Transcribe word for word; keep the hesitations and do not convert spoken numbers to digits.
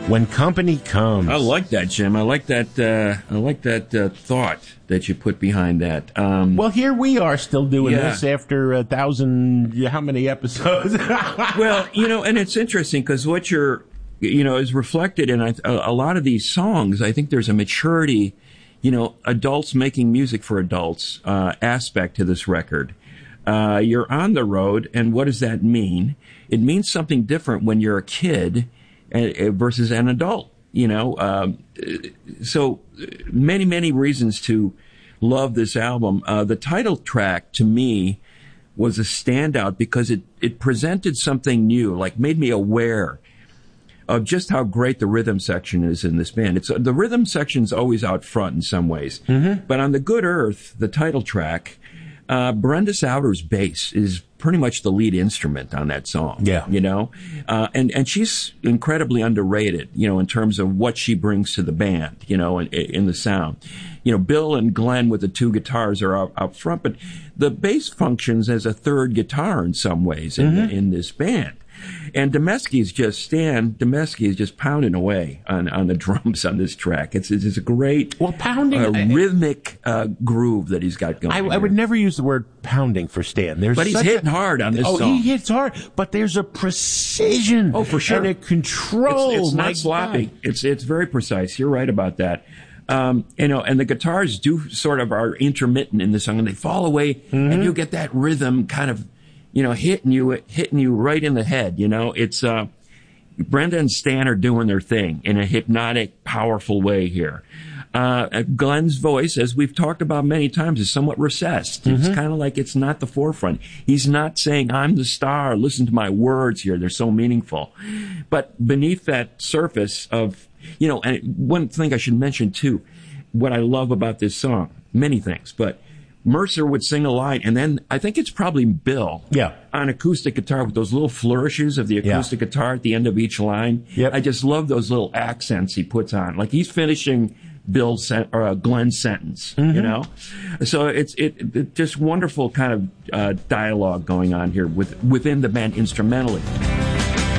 When Company Comes. I like that, Jim. I like that. Uh, I like that uh, thought that you put behind that. Um, well, here we are still doing yeah. this after a thousand. How many episodes? Well, you know, and it's interesting because what you're, you know, is reflected in a, a lot of these songs. I think there's a maturity, you know, adults making music for adults uh, aspect to this record. Uh, you're on the road, and what does that mean? It means something different when you're a kid versus an adult, you know. Um, so many, many reasons to love this album. Uh, the title track, to me, was a standout because it, it presented something new, like made me aware of just how great the rhythm section is in this band. It's the rhythm section's always out front in some ways. Mm-hmm. But on The Good Earth, the title track, uh, Brenda Souders' bass is pretty much the lead instrument on that song. Yeah. You know? Uh, and, and she's incredibly underrated, you know, in terms of what she brings to the band, you know, in, in the sound. You know, Bill and Glenn with the two guitars are out, out front, but the bass functions as a third guitar in some ways in, Mm-hmm. in this band. And Demeski is just, Stan Demeski is just pounding away on, on the drums on this track. It's, it's a great well, pounding, uh, I, rhythmic uh, groove that he's got going. I, I would never use the word pounding for Stan. There's but he's hitting a, hard on this oh, song. he hits hard, but there's a precision. Oh, for sure. And a control. It's, it's My not sloppy. God. It's it's very precise. You're right about that. Um, you know, and the guitars do sort of are intermittent in the song, and they fall away, mm-hmm. and you get that rhythm kind of, you know, hitting you, hitting you right in the head. You know, it's uh, Brenda and Stan are doing their thing in a hypnotic, powerful way here. Uh, Glenn's voice, as we've talked about many times, is somewhat recessed. Mm-hmm. It's kind of like it's not the forefront. He's not saying, I'm the star, listen to my words here, they're so meaningful. But beneath that surface of, you know, and one thing I should mention too, what I love about this song, many things, but Mercer would sing a line, and then I think it's probably Bill yeah. on acoustic guitar with those little flourishes of the acoustic yeah. guitar at the end of each line. Yep. I just love those little accents he puts on. Like he's finishing Bill's sen- or uh, Glenn's sentence, mm-hmm. you know? So it's it, it just wonderful kind of uh, dialogue going on here with within the band instrumentally.